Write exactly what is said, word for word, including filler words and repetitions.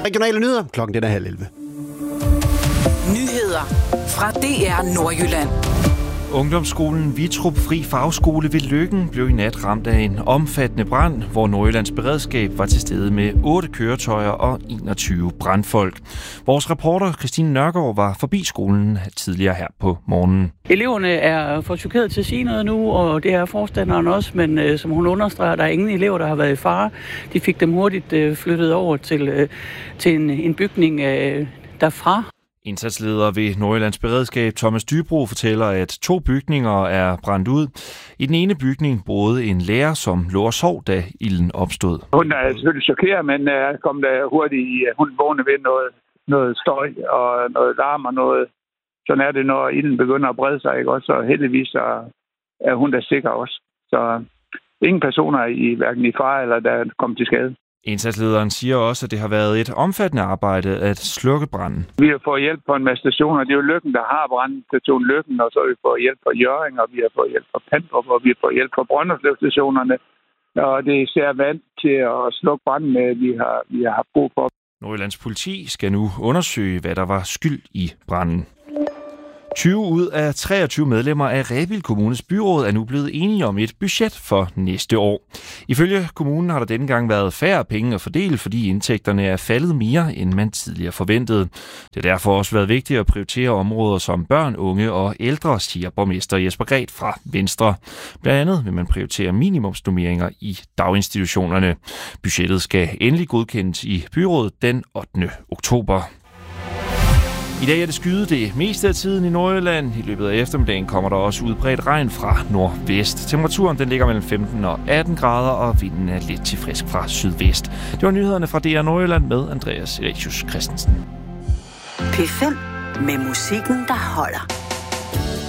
Regionale nyheder. Klokken den er halv elleve. Nyheder fra D R Nordjylland. Ungdomsskolen Vitrup Fri Fagskole ved Løkken blev i nat ramt af en omfattende brand, hvor Nordjyllands Beredskab var til stede med otte køretøjer og enogtyve brandfolk. Vores reporter Christine Nørgaard var forbi skolen tidligere her på morgenen. Eleverne er for chokeret til at sige noget nu, og det er forstanderen også, men øh, som hun understreger, der er ingen elever, der har været i fare. De fik dem hurtigt øh, flyttet over til, øh, til en, en bygning øh, derfra. Indsatsleder ved Nordjyllands Beredskab Thomas Dybro fortæller, at to bygninger er brændt ud. I den ene bygning boede en lærer, som lå og sov, da ilden opstod. Hun er selvfølgelig chokeret, men uh, kom der hurtigt i, uh, hun vågnede ved noget, noget støj og noget larm og noget. Sådan er det, når ilden begynder at brede sig, ikke? Også, og heldigvis er, er hun der sikker også. Så uh, ingen personer i hverken i fare eller der er kommet til skade. Indsatslederen siger også, at det har været et omfattende arbejde at slukke branden. Vi har fået hjælp på en masse stationer. Det er jo Løkken, der har branden. Station Løkken, og så har vi fået hjælp fra Hjørring, og vi har fået hjælp fra Pandrup, og vi har fået hjælp fra Brønderslev-stationerne. Og det er især vand til at slukke branden, vi har, vi har haft brug for. Nordjyllands politi skal nu undersøge, hvad der var skyld i branden. tyve ud af treogtyve medlemmer af Rebild Kommunes byråd er nu blevet enige om et budget for næste år. Ifølge kommunen har der denne gang været færre penge at fordele, fordi indtægterne er faldet mere, end man tidligere forventede. Det har derfor også været vigtigt at prioritere områder som børn, unge og ældre, siger borgmester Jesper Gret fra Venstre. Blandt andet vil man prioritere minimumsnormeringer i daginstitutionerne. Budgettet skal endelig godkendes i byrådet den ottende oktober. I dag er det skyet det meste af tiden i Nordjylland. I løbet af eftermiddagen kommer der også udbredt regn fra nordvest. Temperaturen den ligger mellem femten og atten grader, og vinden er lidt til frisk fra sydvest. Det var nyhederne fra D R Nordjylland med Andreas Ericius Christensen. P fem med musikken, der holder.